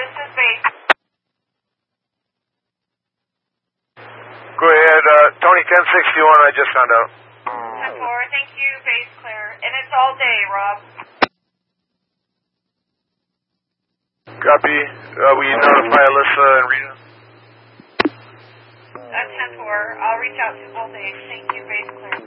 this is base. Go ahead, Tony 1061, I just found out. 10-4, thank you, base clear. And it's all day, Rob. Copy. Will you notify Alyssa and Rita? That's 10-4. I'll reach out to all day. Thank you, base clear.